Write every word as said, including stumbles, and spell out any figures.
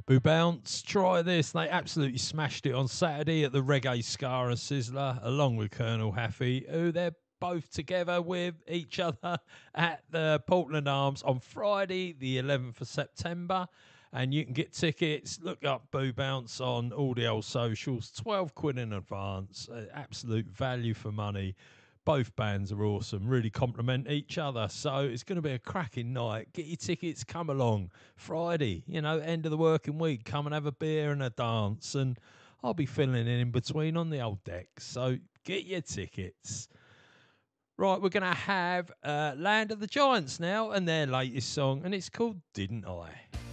Boo Bounce, try this. They absolutely smashed it on Saturday at the Reggae Scar and Sizzler, along with Colonel Haffy, who they're both together with each other at the Portland Arms on Friday, the eleventh of September. And you can get tickets. Look up Boo Bounce on all the old socials. twelve quid in advance. Uh, absolute value for money. Both bands are awesome, really complement each other. So it's going to be a cracking night. Get your tickets, come along. Friday, you know, end of the working week. Come and have a beer and a dance. And I'll be filling in in between on the old deck. So get your tickets. Right, we're going to have uh, Land of the Giants now and their latest song. And it's called Didn't I?